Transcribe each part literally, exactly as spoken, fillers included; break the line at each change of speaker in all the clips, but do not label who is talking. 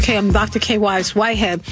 Okay, I'm Doctor K. Wise Whitehead.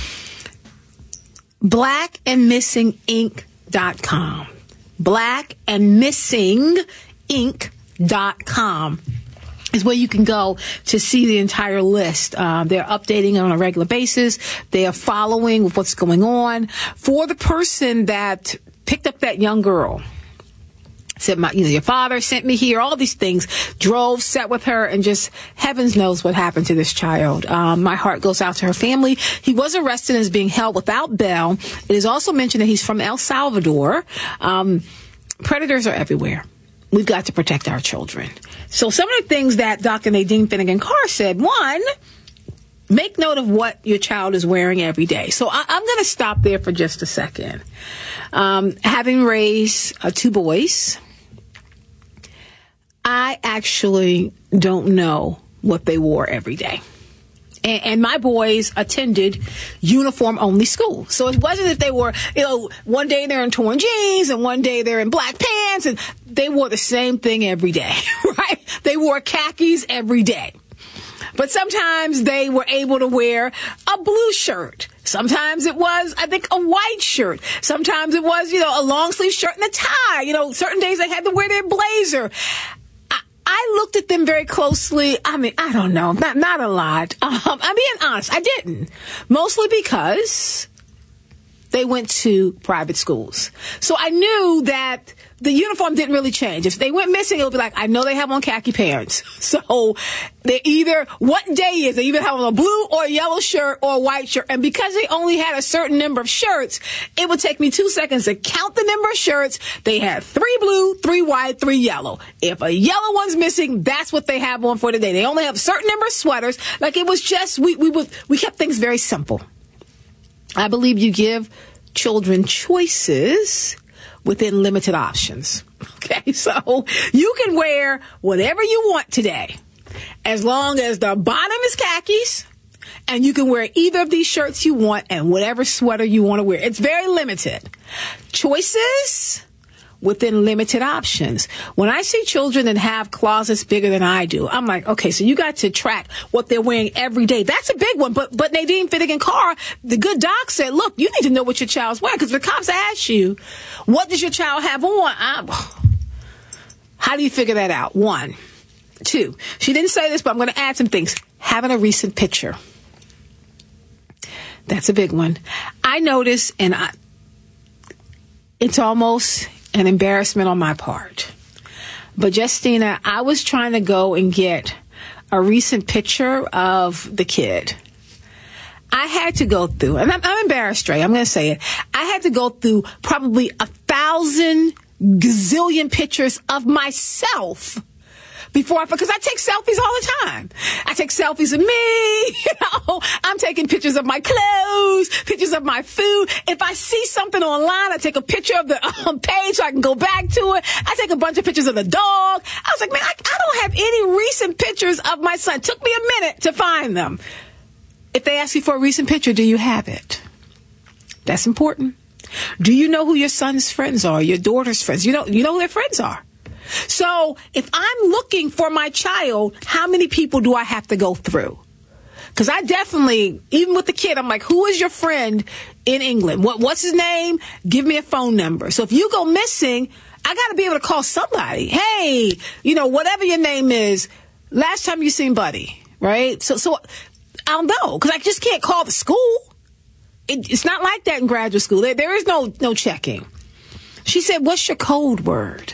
black and missing inc dot com. black and missing inc dot com is where you can go to see the entire list. Uh, they're updating it on a regular basis. They are following with what's going on. For the person that picked up that young girl, said, my, you know, your father sent me here, all these things, drove, sat with her, and just heavens knows what happened to this child. Um, my heart goes out to her family. He was arrested and is being held without bail. It is also mentioned that he's from El Salvador. Um, predators are everywhere. We've got to protect our children. So some of the things that Doctor Nadine Finnegan Carr said, one, make note of what your child is wearing every day. So I, I'm going to stop there for just a second. Um, having raised uh, two boys, I actually don't know what they wore every day. And, and my boys attended uniform-only school. So it wasn't that they were, you know, one day they're in torn jeans and one day they're in black pants, and they wore the same thing every day, right? They wore khakis every day. But sometimes they were able to wear a blue shirt. Sometimes it was, I think, a white shirt. Sometimes it was, you know, a long-sleeve shirt and a tie. You know, certain days they had to wear their blazer. I looked at them very closely. I mean, I don't know, not not a lot. Um, I'm being honest, I didn't. Mostly because they went to private schools. So I knew that the uniform didn't really change. If they went missing, it would be like, I know they have on khaki pants. So they either, what day is they either have on a blue or a yellow shirt or a white shirt. And because they only had a certain number of shirts, it would take me two seconds to count the number of shirts. They had three blue, three white, three yellow. If a yellow one's missing, that's what they have on for the day. They only have a certain number of sweaters. Like it was just, we, we would, we kept things very simple. I believe you give children choices within limited options. Okay, so you can wear whatever you want today, as long as the bottom is khakis, and you can wear either of these shirts you want and whatever sweater you want to wear. It's very limited. Choices within limited options. When I see children that have closets bigger than I do, I'm like, okay, so you got to track what they're wearing every day. That's a big one. But but Nadine Finnegan Carr, the good doc, said, look, you need to know what your child's wearing, because the cops ask you, what does your child have on? I'm, how do you figure that out? One. Two. She didn't say this, but I'm going to add some things. Having a recent picture. That's a big one. I notice, and I, it's almost an embarrassment on my part. But Justina, I was trying to go and get a recent picture of the kid. I had to go through, and I'm, I'm embarrassed, Ray, I'm going to say it. I had to go through probably a thousand gazillion pictures of myself before I, because I take selfies all the time. I take selfies of me, you know, I'm taking pictures of my clothes, pictures of my food. If I see something online, I take a picture of the um, page so I can go back to it. I take a bunch of pictures of the dog. I was like, man, I, I don't have any recent pictures of my son. It took me a minute to find them. If they ask you for a recent picture, do you have it? That's important. Do you know who your son's friends are, your daughter's friends? You know, you know who their friends are. So if I'm looking for my child, how many people do I have to go through? Because I definitely, even with the kid, I'm like, who is your friend in England? What What's his name? Give me a phone number. So if you go missing, I got to be able to call somebody. Hey, you know, whatever your name is, last time you seen Buddy, right? So, so I don't know, because I just can't call the school. It, it's not like that in graduate school. There, there is no no checking. She said, what's your code word?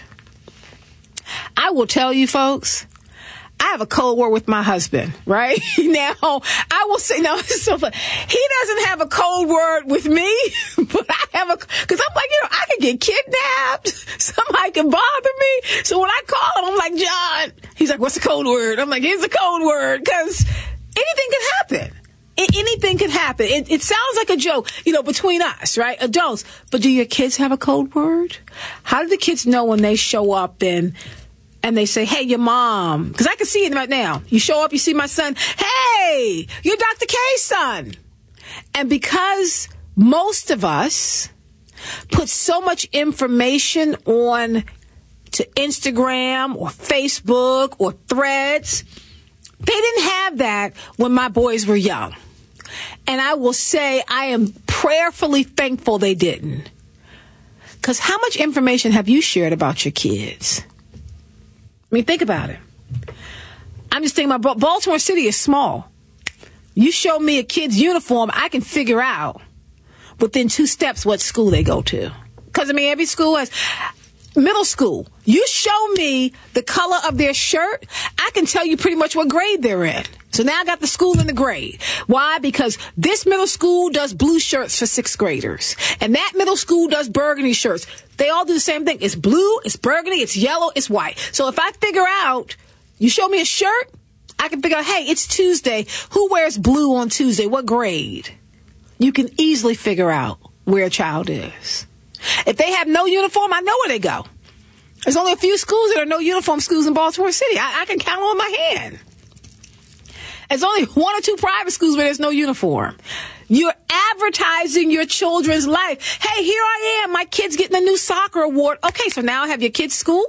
I will tell you, folks, I have a code word with my husband, right? Now, I will say, no, it's so funny. He doesn't have a code word with me, but I have a, because I'm like, you know, I could get kidnapped. Somebody can bother me. So when I call him, I'm like, John, he's like, what's the code word? I'm like, here's the code word, because anything can happen. Anything can happen. It, it sounds like a joke, you know, between us, right? Adults. But do your kids have a code word? How do the kids know when they show up and and they say, hey, your mom? Because I can see it right now. You show up, you see my son. Hey, you're Doctor K's son. And because most of us put so much information on to Instagram or Facebook or Threads, they didn't have that when my boys were young. And I will say I am prayerfully thankful they didn't. Because how much information have you shared about your kids? I mean, think about it. I'm just thinking about Baltimore City is small. You show me a kid's uniform, I can figure out within two steps what school they go to. Because, I mean, every school has... Middle school, you show me the color of their shirt, I can tell you pretty much what grade they're in. So now I got the school and the grade. Why? Because this middle school does blue shirts for sixth graders. And that middle school does burgundy shirts. They all do the same thing. It's blue, it's burgundy, it's yellow, it's white. So if I figure out, you show me a shirt, I can figure out, hey, it's Tuesday. Who wears blue on Tuesday? What grade? You can easily figure out where a child is. If they have no uniform, I know where they go. There's only a few schools that are no uniform schools in Baltimore City. I, I can count on my hand. There's only one or two private schools where there's no uniform. You're advertising your children's life. Hey, here I am. My kid's getting a new soccer award. Okay, so now I have your kid's school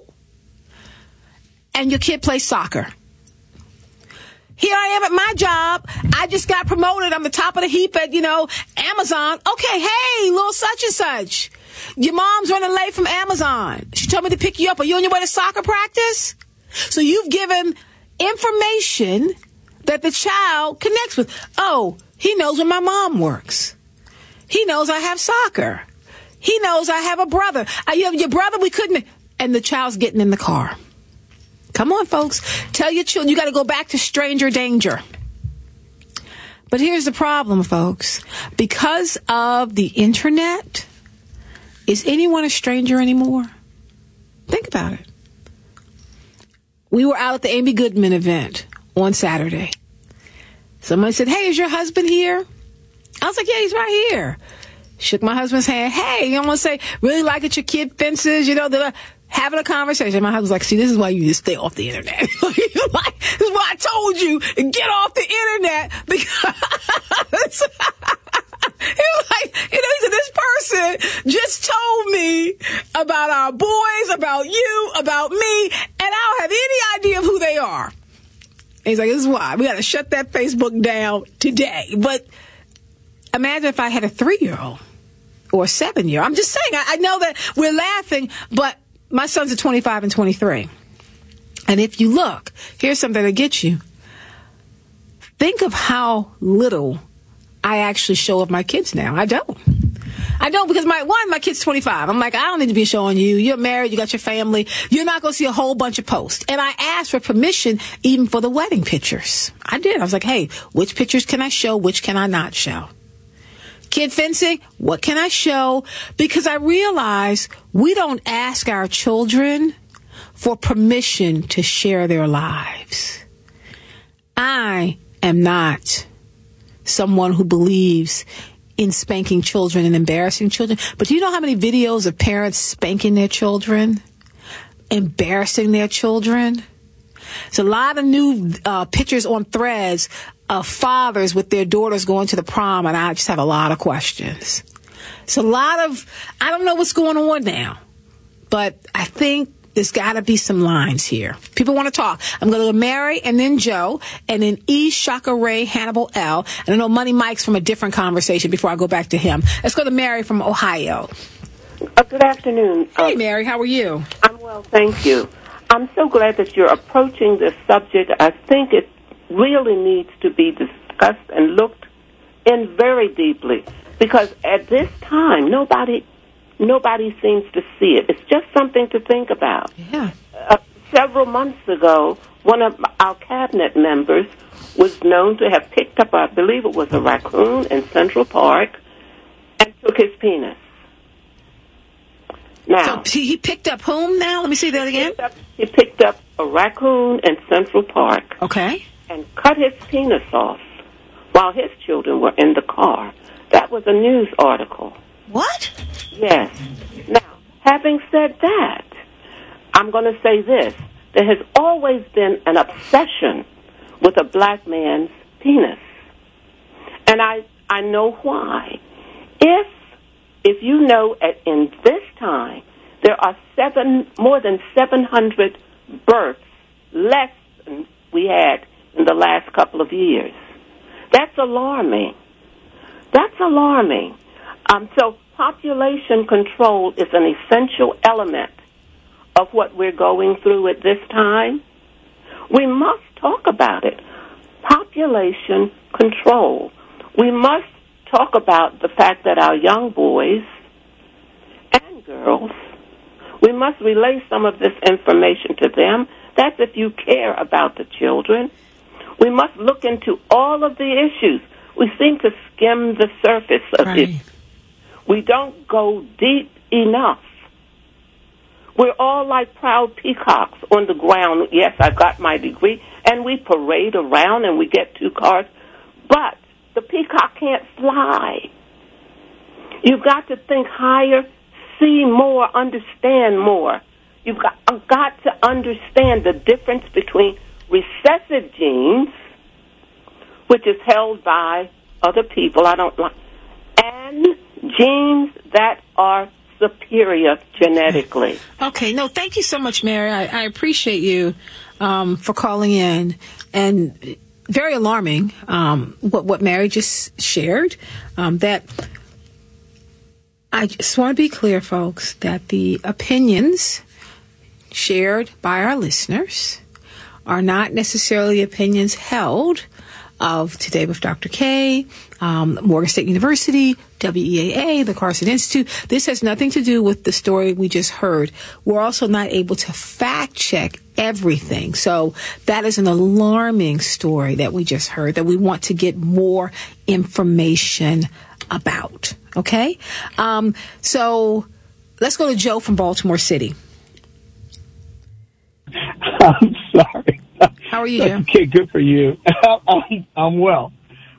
and your kid plays soccer. Here I am at my job. I just got promoted. I'm the top of the heap at, you know, Amazon. Okay, hey, little such and such. Your mom's running late from Amazon. She told me to pick you up. Are you on your way to soccer practice? So you've given information that the child connects with. Oh, he knows where my mom works. He knows I have soccer. He knows I have a brother. I, you know, your brother, we couldn't. And the child's getting in the car. Come on, folks. Tell your children you got to go back to stranger danger. But here's the problem, folks. Because of the internet, is anyone a stranger anymore? Think about it. We were out at the Amy Goodman event on Saturday. Someone said, hey, is your husband here? I was like, yeah, he's right here. Shook my husband's hand. Hey, you know, I'm going to say, really like it, your kid fences, you know, they're having a conversation. My husband's like, see, this is why you need to stay off the internet. Like, this is why I told you, get off the internet, because he was like, you know, he said, this person just told me about our boys, about you, about me, and I don't have any idea of who they are. And he's like, this is why. We got to shut that Facebook down today. But imagine if I had a three-year-old or a seven-year-old. I'm just saying, I, I know that we're laughing, but my sons are twenty-five and twenty-three. And if you look, here's something to get you. Think of how little I actually show of my kids now. I don't. I don't because my one, my kid's twenty-five. I'm like, I don't need to be showing you. You're married. You got your family. You're not going to see a whole bunch of posts. And I asked for permission even for the wedding pictures. I did. I was like, hey, which pictures can I show? Which can I not show? Kid fencing, what can I show? Because I realize we don't ask our children for permission to share their lives. I am not someone who believes in spanking children and embarrassing children. But do you know how many videos of parents spanking their children? Embarrassing their children? There's a lot of new uh, pictures on Threads of fathers with their daughters going to the prom, and I just have a lot of questions. It's a lot of, I don't know what's going on now, but I think there's got to be some lines here. People want to talk. I'm going to go to Mary and then Joe and then E, Shaka Ray, Hannibal L. And I know Money Mike's from a different conversation before I go back to him. Let's go to Mary from Ohio.
Uh, good afternoon.
Hey,
um,
Mary, how are you?
I'm well, thank you. I'm so glad that you're approaching this subject. I think it really needs to be discussed and looked in very deeply, because at this time, nobody nobody seems to see it. It's just something to think about.
Yeah.
Uh, several months ago, one of our cabinet members was known to have picked up, I believe it was a raccoon in Central Park, and took his penis. Now,
so he picked up whom now? Let me see that again.
He picked up, he picked up a raccoon in Central Park.
Okay.
And cut his penis off while his children were in the car. That was a news article.
What?
Yes. Now, having said that, I'm going to say this. There has always been an obsession with a black man's penis. And I, I know why. If if you know at, in this time there are seven more than seven hundred births less than we had in the last couple of years, that's alarming. That's alarming. Um, so population control is an essential element of what we're going through at this time. We must talk about it. Population control. We must talk about the fact that our young boys and girls, we must relay some of this information to them. That's if you care about the children. We must look into all of the issues. We seem to skim the surface of
right.
it. We don't go deep enough. We're all like proud peacocks on the ground. Yes, I got my degree, and we parade around and we get two cars, but the peacock can't fly. You've got to think higher, see more, understand more. You've got, I've got to understand the difference between recessive genes, which is held by other people I don't like, and genes that are superior genetically.
Okay, no, thank you so much, Mary. I, I appreciate you um, for calling in. And very alarming um, what, what Mary just shared. Um, that I just want to be clear, folks, that the opinions shared by our listeners are not necessarily opinions held of Today with Doctor K, um, Morgan State University, W E A A, the Carson Institute. This has nothing to do with the story we just heard. We're also not able to fact check everything. So that is an alarming story that we just heard that we want to get more information about. Okay? Um, so let's go to Joe from Baltimore City.
I'm sorry.
How are you, Joe?
Okay, good for you. I'm, I'm well.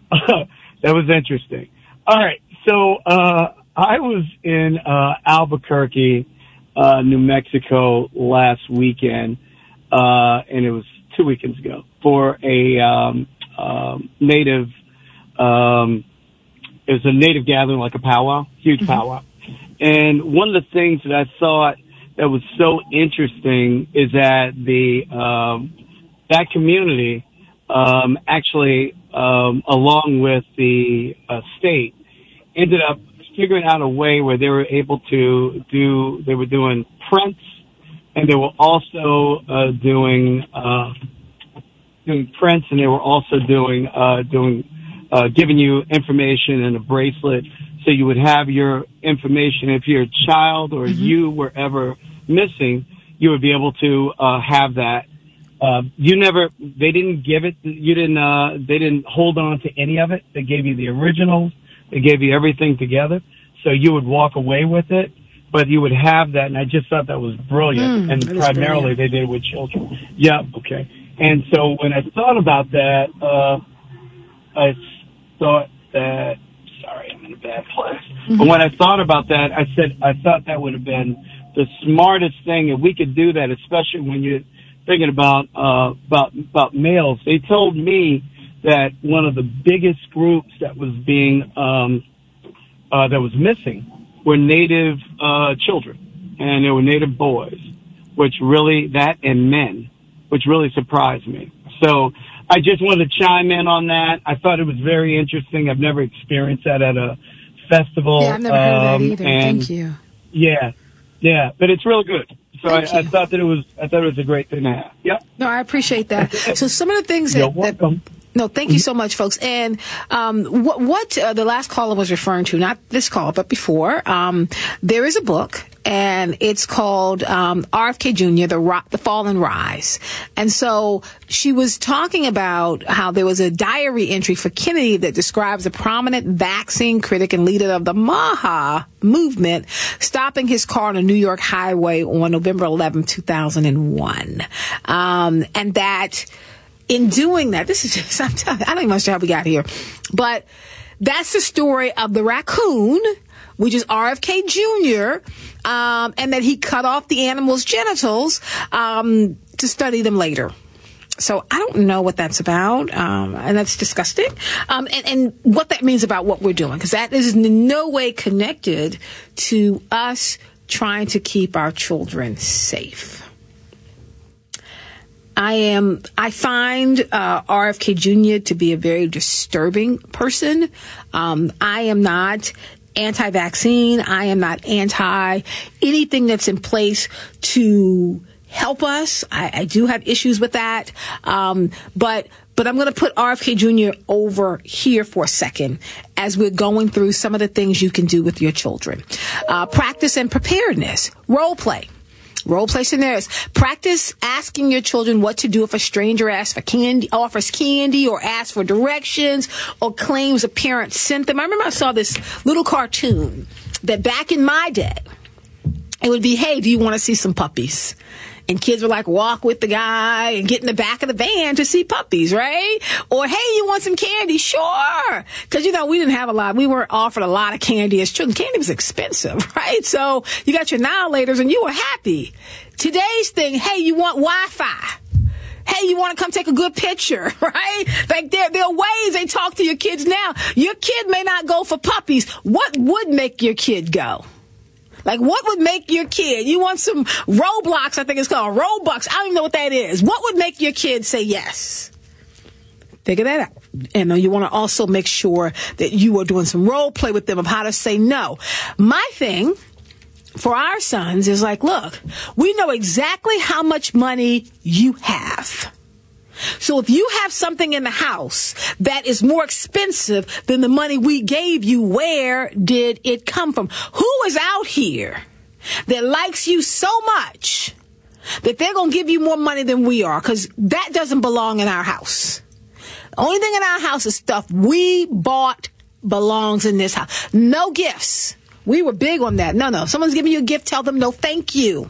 That was interesting. All right, so uh, I was in uh, Albuquerque, uh, New Mexico last weekend, uh, and it was two weekends ago, for a um, um, native, um, it was a native gathering, like a powwow, huge mm-hmm. powwow. And one of the things that I thought that was so interesting is that the um, that community um, actually, um, along with the uh, state, ended up figuring out a way where they were able to do. They were doing prints, and they were also uh, doing uh, doing prints, and they were also doing uh, doing uh, giving you information in a bracelet, so you would have your information. If your child or mm-hmm. you were ever missing, you would be able to uh, have that. Uh, you never, they didn't give it, you didn't, uh, they didn't hold on to any of it. They gave you the originals. They gave you everything together. So you would walk away with it, but you would have that. And I just thought that was brilliant. Mm, and primarily brilliant. They did it with children. Yeah. Okay. And so when I thought about that, uh, I thought that, sorry, I'm in a bad place. Mm-hmm. But when I thought about that, I said, I thought that would have been the smartest thing. If we could do that, especially when you're thinking about, uh, about, about males. They told me that one of the biggest groups that was being, um, uh, that was missing were Native, uh, children. And they were Native boys, which really, that and men, which really surprised me. So I just wanted to chime in on that. I thought it was very interesting. I've never experienced that at a festival.
Yeah, I've never heard
um,
of that either.
And
Thank you.
Yeah. Yeah, but it's really good. So I, I thought that it was, I thought it was a great thing to have. Yep.
No, I appreciate that. So some of the things that,
You're welcome.
that no, thank you so much, folks. And um, what, what uh, the last caller was referring to, not this call, but before, um, there is a book, and it's called um, R F K Junior, The, Ro- the Fall and Rise. And so she was talking about how there was a diary entry for Kennedy that describes a prominent vaccine critic and leader of the MAHA movement stopping his car on a New York highway on November eleventh, two thousand one. Um, and that in doing that, this is just, I'm telling you, I don't even know how we got here, but that's the story of the raccoon, which is R F K Junior, um, and that he cut off the animal's genitals um, to study them later. So I don't know what that's about, um, and that's disgusting, um, and, and what that means about what we're doing, because that is in no way connected to us trying to keep our children safe. I am, I find uh, R F K Junior to be a very disturbing person. Um, I am not anti-vaccine. I am not anti anything that's in place to help us. I, I do have issues with that. Um, but But I'm going to put R F K Junior over here for a second as we're going through some of the things you can do with your children. Uh, practice and preparedness. Role play. Role play scenarios. Practice asking your children what to do if a stranger asks for candy, offers candy, or asks for directions, or claims a parent sent them. I remember I saw this little cartoon that back in my day, it would be, hey, do you want to see some puppies? And kids would like walk with the guy and get in the back of the van to see puppies, right? Or, hey, you want some candy? Sure. Because, you know, we didn't have a lot. We weren't offered a lot of candy as children. Candy was expensive, right? So you got your annihilators and you were happy. Today's thing, hey, you want Wi-Fi? Hey, you want to come take a good picture, right? Like there, there are ways they talk to your kids now. Your kid may not go for puppies. What would make your kid go? Like, what would make your kid, you want some Roblox, I think it's called, Robux, I don't even know what that is. What would make your kid say yes? Figure that out. And you want to also make sure that you are doing some role play with them of how to say no. My thing for our sons is like, look, we know exactly how much money you have. So if you have something in the house that is more expensive than the money we gave you, where did it come from? Who is out here that likes you so much that they're going to give you more money than we are? Because that doesn't belong in our house. The only thing in our house is stuff we bought belongs in this house. No gifts. We were big on that. No, no. If someone's giving you a gift, tell them no, thank you.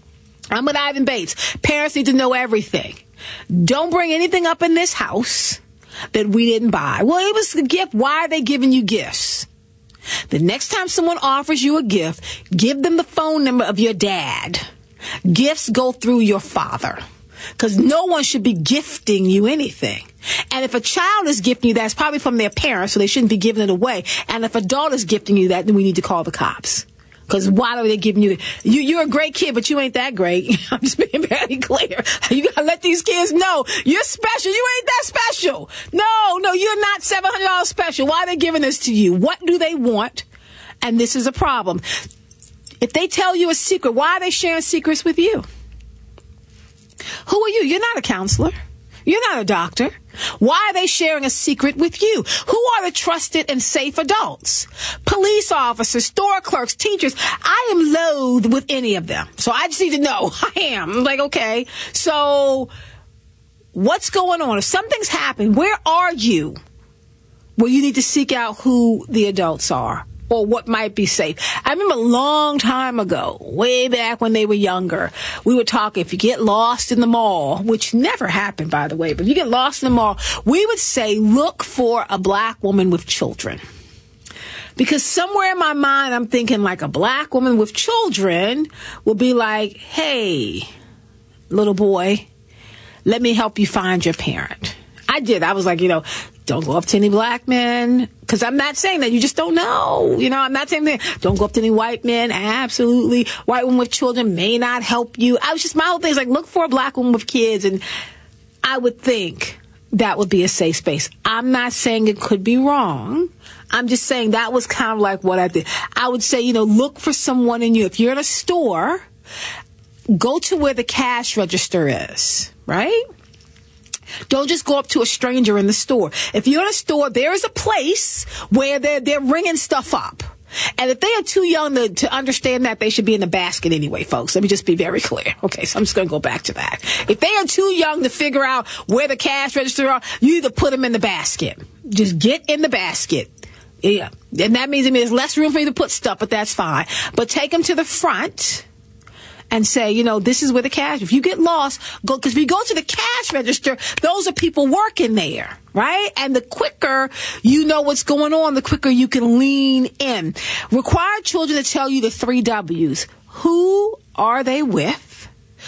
I'm with Ivan Bates. Parents need to know everything. Don't bring anything up in this house that we didn't buy. Well, it was a gift. Why are they giving you gifts? The next time someone offers you a gift, give them the phone number of your dad. Gifts go through your father, because no one should be gifting you anything. And if a child is gifting you that, it's probably from their parents, so they shouldn't be giving it away. And if an adult is gifting you that, then we need to call the cops. Because why are they giving you, you, you're a great kid, but you ain't that great. I'm just being very clear. You gotta let these kids know you're special. You ain't that special. No, no, you're not seven hundred dollars special. Why are they giving this to you? What do they want? And this is a problem. If they tell you a secret, why are they sharing secrets with you? Who are you? You're not a counselor. You're not a doctor. Why are they sharing a secret with you? Who are the trusted and safe adults? Police officers, store clerks, teachers. I am loath with any of them. So I just need to know. I am. I'm like, okay. So what's going on? If something's happened, where are you? Well, you need to seek out who the adults are, or what might be safe. I remember a long time ago, way back when they were younger, we would talk, if you get lost in the mall, which never happened, by the way, but if you get lost in the mall, we would say, look for a black woman with children. Because somewhere in my mind, I'm thinking like a black woman with children will be like, hey, little boy, let me help you find your parent. I did. I was like, you know, don't go up to any black men, because I'm not saying that. You just don't know. You know, I'm not saying that. Don't go up to any white men. Absolutely. White women with children may not help you. I was just, my whole thing is like, look for a black woman with kids. And I would think that would be a safe space. I'm not saying it could be wrong. I'm just saying that was kind of like what I did. I would say, you know, look for someone in you. If you're in a store, go to where the cash register is, right? Don't just go up to a stranger in the store. If you're in a store, there is a place where they're, they're ringing stuff up. And if they are too young to, to understand that, they should be in the basket anyway, folks. Let me just be very clear. Okay, so I'm just going to go back to that. If they are too young to figure out where the cash register are, you either put them in the basket. Just get in the basket. Yeah. And that means, I mean, there's less room for you to put stuff, but that's fine. But take them to the front and say, you know, this is where the cash, if you get lost, go, because if you go to the cash register, those are people working there, right? And the quicker you know what's going on, the quicker you can lean in. Require children to tell you the three W's. Who are they with?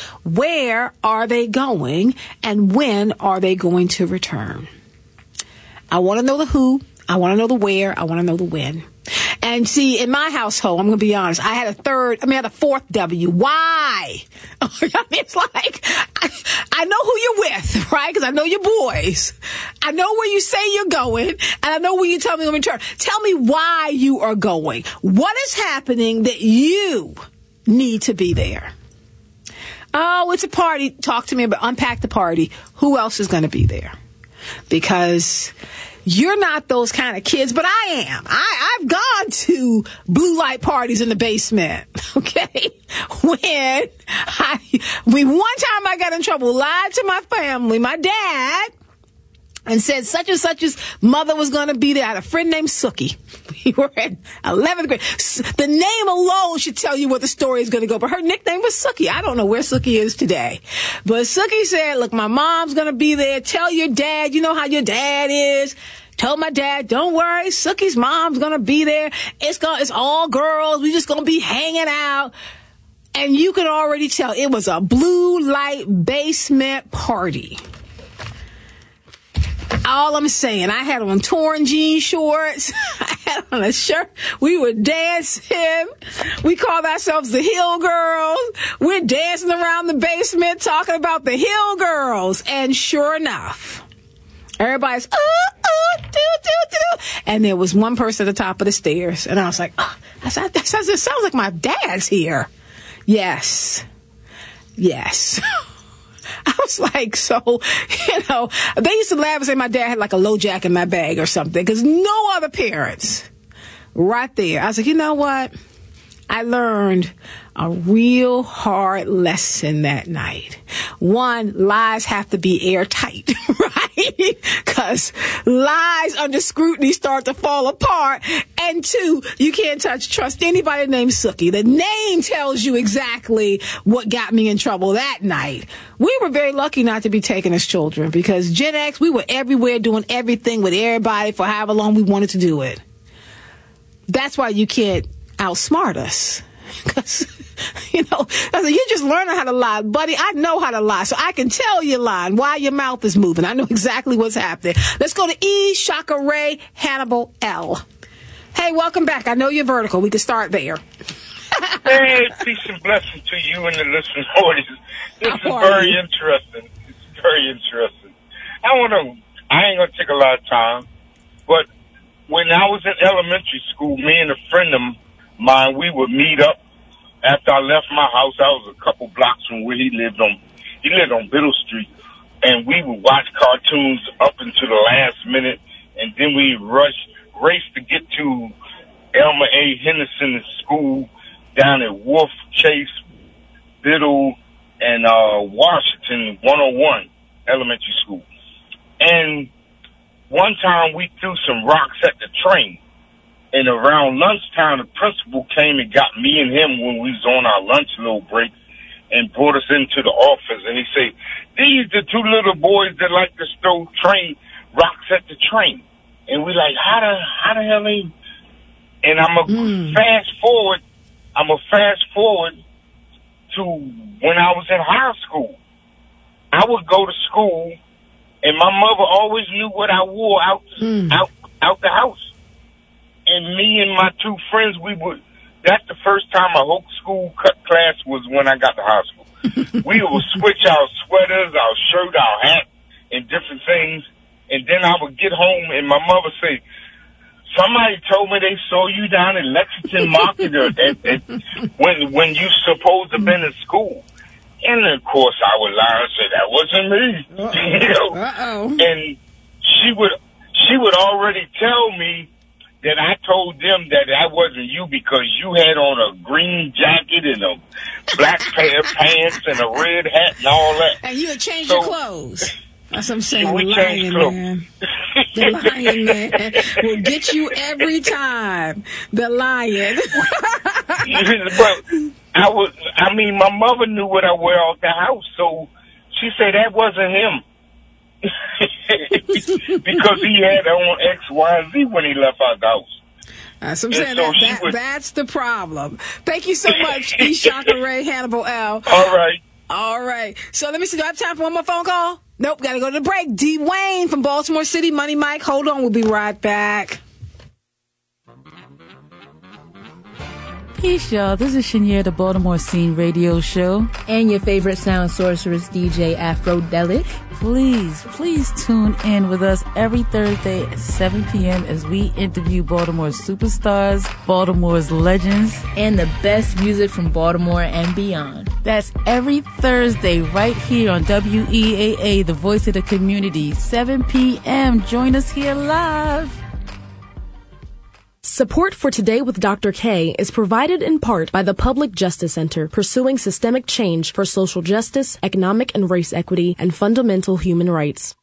Where are they going? And when are they going to return? I want to know the who. I want to know the where. I want to know the when. And see, in my household, I'm going to be honest, I had a third, I mean, I had a fourth W. Why? I mean, it's like, I, I know who you're with, right? Because I know your boys. I know where you say you're going, and I know where you tell me to return. Tell me why you are going. What is happening that you need to be there? Oh, it's a party. Talk to me about, unpack the party. Who else is going to be there? Because you're not those kind of kids, but I am. I, I've gone to blue light parties in the basement, okay? When I, we, one time I got in trouble, lied to my family, my dad, and said such and such's mother was going to be there. I had a friend named Sookie. We were in eleventh grade. The name alone should tell you where the story is going to go. But her nickname was Sookie. I don't know where Sookie is today. But Sookie said, look, my mom's going to be there. Tell your dad, you know how your dad is. Told my dad, don't worry, Sookie's mom's going to be there. It's going, it's all girls. We just going to be hanging out. And you could already tell it was a blue light basement party. All I'm saying, I had on torn jean shorts. I had on a shirt. We were dancing. We called ourselves the Hill Girls. We're dancing around the basement talking about the Hill Girls. And sure enough, everybody's, uh, uh, do, do, do. And there was one person at the top of the stairs. And I was like, oh, that sounds, that sounds, it sounds like my dad's here. Yes. Yes. I was like, so, you know, they used to laugh and say my dad had like a low jack in my bag or something, because no other parents right there. I was like, you know what? I learned a real hard lesson that night. One, lies have to be airtight, right? Because lies under scrutiny start to fall apart. And two, you can't touch, trust anybody named Sookie. The name tells you exactly what got me in trouble that night. We were very lucky not to be taken as children, because Gen X, we were everywhere doing everything with everybody for however long we wanted to do it. That's why you can't outsmart us. Because, you know, I said, you're just learning how to lie. Buddy, I know how to lie, so I can tell you're lying while your mouth is moving. I know exactly what's happening. Let's go to E. Shaka Ray Hannibal L. Hey, welcome back. I know you're vertical. We can start there.
Hey, peace and blessing to you and the listening audience. This is very you? interesting. It's very interesting. I want to, I ain't going to take a lot of time, but when I was in elementary school, me and a friend of mine, we would meet up after I left my house. I was a couple blocks from where he lived on, he lived on Biddle Street, and we would watch cartoons up until the last minute, and then we rush, race to get to Elmer A. Henderson's school down at Wolf Chase, Biddle, and uh, Washington one oh one Elementary School. And one time we threw some rocks at the train. And around lunchtime, the principal came and got me and him when we was on our lunch little break and brought us into the office. And he said, these the two little boys that like to throw train rocks at the train. And we like, how the, how the hell they... And I'm a mm. fast forward, I'm a fast forward to when I was in high school. I would go to school, and my mother always knew what I wore out, mm. out, out the house. And me and my two friends, we would, that's the first time a whole school cut class was when I got to high school. We would switch our sweaters, our shirt, our hat, and different things. And then I would get home and my mother would say, somebody told me they saw you down in Lexington Market at, at, when, when you supposed to have been in school. And of course I would lie and say, that wasn't me. Uh-oh. You know? Uh-oh. And she would, she would already tell me that I told them that that wasn't you because you had on a green jacket and a black pair of pants and a red hat and all that.
And you had changed so, your clothes. That's what I'm saying.
Yeah, we
the
changed
lion, man. The lion, man, will get you every time. The lion.
But I was, I mean, my mother knew what I wear out the house, so she said that wasn't him. Because he had on X, Y, Z when he left our house.
That's what I'm saying. So that, that, was... That's the problem. Thank you so much, E. Shaka Ray Hannibal L.
All right.
All right. So let me see. Do I have time for one more phone call? Nope. Got to go to the break. D. Wayne from Baltimore City. Money Mike. Hold on. We'll be right back.
Peace, y'all. This is Shania, the Baltimore Scene Radio Show.
And your favorite sound sorceress, D J Afrodelic.
Please, please tune in with us every Thursday at seven p.m. as we interview Baltimore's superstars, Baltimore's legends,
and the best music from Baltimore and beyond.
That's every Thursday right here on W E A A, the voice of the community, seven p.m. Join us here live.
Support for Today with Doctor K is provided in part by the Public Justice Center, pursuing systemic change for social justice, economic and race equity, and fundamental human rights.